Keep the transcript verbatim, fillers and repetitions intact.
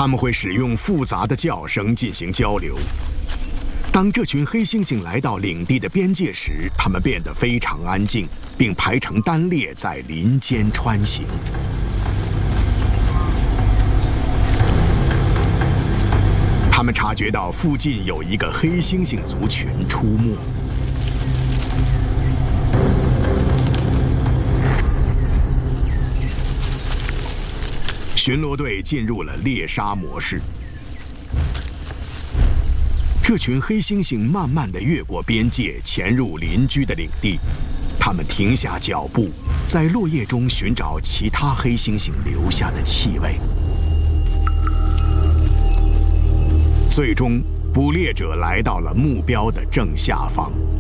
他们会使用复杂的叫声进行交流。当这群黑猩猩来到领地的边界时，它们变得非常安静，并排成单列在林间穿行。他们察觉到附近有一个黑猩猩族群出没。巡逻队进入了猎杀模式。这群黑猩猩慢慢地越过边界，潜入邻居的领地。他们停下脚步，在落叶中寻找其他黑猩猩留下的气味。最终，捕猎者来到了目标的正下方。